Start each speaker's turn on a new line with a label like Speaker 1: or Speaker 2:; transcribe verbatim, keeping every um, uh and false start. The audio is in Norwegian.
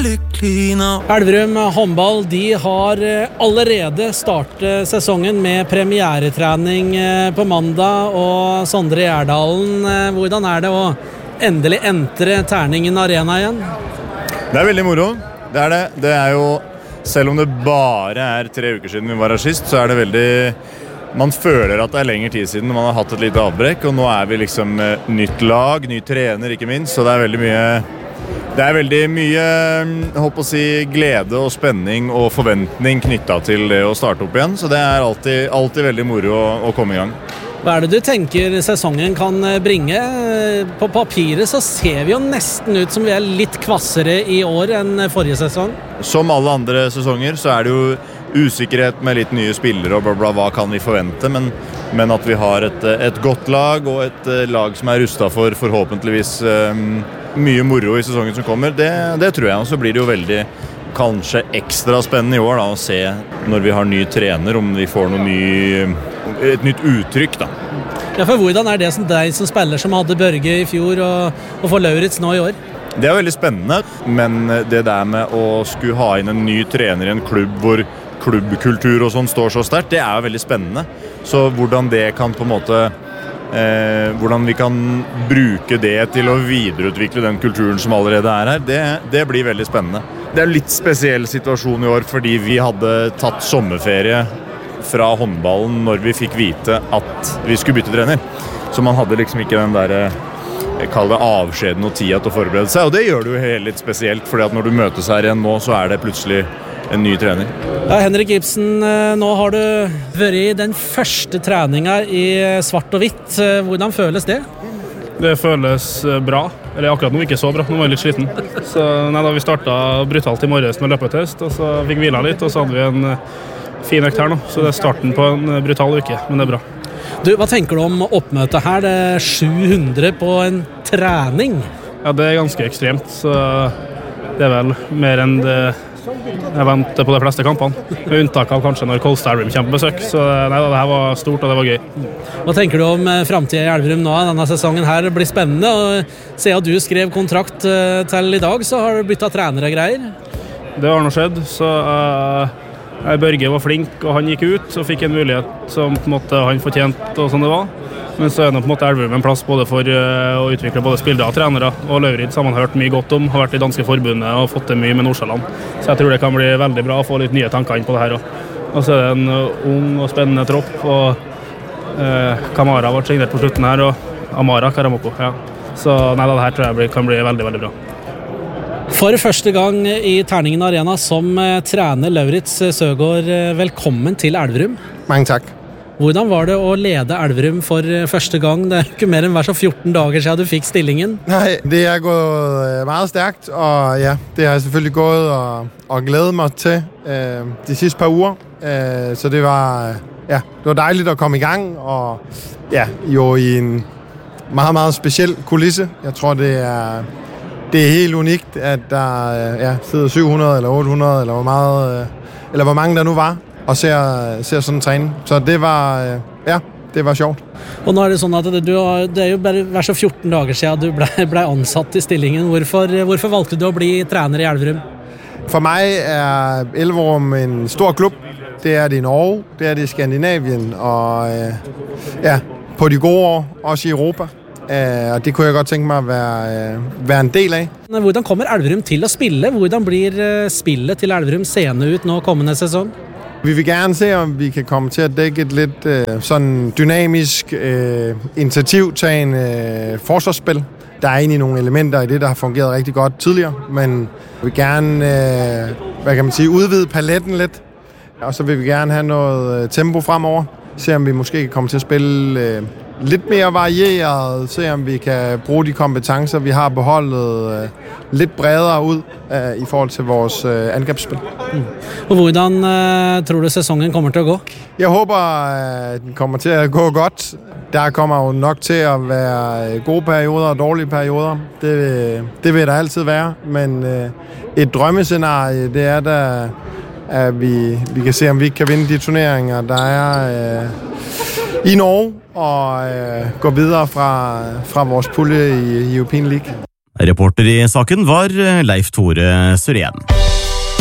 Speaker 1: lycklig nå.
Speaker 2: Elverum håndball, de har allerede startet sesongen med premieretrening på mandag, og Sondre Gjerdalen, hvordan er det å endelig entre Terningen Arena igjen?
Speaker 3: Det er veldig moro, det er det. Det er jo, selv om det bare er tre uker siden vi var her sist, så er det veldig... Man føler at det er lengre tid siden man har hatt et lite avbrekk, og nå er vi liksom nytt lag, ny trener ikke minst, så det er veldig mye det er veldig mye jeg håper å si, glede og spenning og forventning knyttet til det å starte opp igjen, så det er alltid, alltid veldig moro å, å komme i gang.
Speaker 2: Hva er det du tenker sesongen kan bringe? På papiret så ser vi jo nesten ut som vi er litt kvassere i år enn forrige sesong.
Speaker 3: Som alle andre sesonger så er det jo usikkerhet med litt nye spillere og bla bla, hva kan vi forvente, men, men at vi har et, et godt lag og et lag som er rustet for forhåpentligvis um, mye moro i sesongen som kommer, det, det tror jeg, og så blir det jo veldig kanskje ekstra spennende i år da, å se når vi har ny trener, om vi får noe ny, et nytt uttrykk da.
Speaker 2: Ja, for hvordan er det som deg som spiller som hadde Børge i fjor og, og for Lauritz nå i år?
Speaker 3: Det er veldig spennende, men det der med å skulle ha inn en ny trener i en klubb hvor klubbkultur og sånn står så sterkt, det er jo veldig spennende. Så hvordan det kan på en måte eh, hvordan vi kan bruke det til å videreutvikle den kulturen som allerede er her, det, det blir veldig spennende. Det er en litt spesiell situasjon i år fordi vi hadde tatt sommerferie fra håndballen når vi fikk vite at vi skulle bytte trener. Så man hadde liksom ikke den der jeg kaller det avskjeden og tida til å forberede seg, og det gjør det jo helt litt spesielt, fordi at når du møtes her igjen nå, så er det plutselig en ny trener.
Speaker 2: Ja, Henrik Ibsen, nå har du vært i den første treninga i svart og hvitt. Hvordan føles det?
Speaker 4: Det føles bra, eller akkurat nå ikke så bra, nå var jeg litt sliten. Så nei, da vi startet brutalt i morges med løpetest, og så fikk hvila litt, og så hadde vi en fin økt her nå. Så det er starten på en brutal uke, men det er bra.
Speaker 2: Du, hva tenker du om oppmøtet her? Det er sju hundre på en trening.
Speaker 4: Ja, det er ganske ekstremt, så det er vel mer enn det jeg venter på de fleste kampene, med unntak av kanskje når Kolstad Elverum kommer på besøk, så nei, det her var stort og det var gøy.
Speaker 2: Hva tenker du om fremtiden i Elverum nå? Denne sesongen her blir spennende, og se at du skrev kontrakt til i dag, så har du byttet trenere og greier.
Speaker 4: Det har nå skjedd, så uh, Børge var flink, og han gikk ut, og fikk en mulighet som på en måte han fortjente, og sånn det var. Men så er det på en måte Elverum en plass både for uh, å utvikle både spillere og trenere, og Lauritz har man hørt mye godt om, har vært i danske forbundet og fått det mye med Nordsjælland. Så jeg tror det kan bli veldig bra å få litt nye tanker inn på det her også. Og så er det en uh, ung og spennende tropp, og uh, Kamara ble signert på slutten her, og Amara Karamoko, ja. Så nei, det her tror jeg blir, kan bli veldig, veldig bra.
Speaker 2: For første gang i Terningen Arena som uh, trener Lauritz Søgaard, uh, velkommen til Elverum.
Speaker 5: Mange takk.
Speaker 2: Hvordan var det å lede Elverum for første gang? Det er ikke mer enn hver så fjorten dager siden du fikk stillingen.
Speaker 5: Nej, det er gået meget stærkt, og ja, det har jeg selvfølgelig gået og, og glædet mig til øh, de sidste par uger. Øh, så det var, ja, det var dejligt at komme i gang, og ja, jo i en meget, meget speciel kulisse. Jeg tror, det er, det er helt unikt, at der ja, sidder syv hundrede eller otte hundrede, eller hvor, meget, eller hvor mange der nu var, og ser, ser sådan en træning. Så det var, ja, det var sjovt.
Speaker 2: Og nå er det sånn at du, det er jo bare hver så fjorten dager siden du ble, ble ansatt i stillingen. Hvorfor, hvorfor valgte du å bli trener i Elverum?
Speaker 5: For meg er Elverum en stor klubb. Det er det i Norge, det er det i Skandinavien, og ja, på de gode år, også i Europa. Og det kunne jeg godt tenke meg å være, være en del av.
Speaker 2: Hvordan kommer Elverum til å spille? Hvordan blir spillet til Elverum seende ut nå kommende sesong?
Speaker 5: Vi vil gerne se, om vi kan komme til at dække et lidt øh, sådan dynamisk, øh, initiativtagende øh, forsvarsspil. Der er egentlig nogle elementer i det, der har fungeret rigtig godt tidligere, men vi vil gerne øh, hvad kan man sige, udvide paletten lidt, og så vil vi gerne have noget øh, tempo fremover. Se om vi måske kan komme til at spille øh, lidt mere varieret, se om vi kan bruge de kompetencer, vi har på holdet, øh, lidt bredere ud øh, i forhold til vores øh, angrebsspil.
Speaker 2: Mm. Og hvordan øh, tror du sæsonen kommer til at gå?
Speaker 5: Jeg håber, at den kommer til at gå godt. Der kommer jo nok til at være gode perioder og dårlige perioder. Det, det vil der altid være, men øh, et drømmescenarie, det er der, at vi, vi kan se, om vi ikke kan vinde de turneringer, der er øh, i Norge, og øh, gå videre fra, fra vores pulje i, i European League.
Speaker 1: Reporter i saken var Leif Tore Sørén.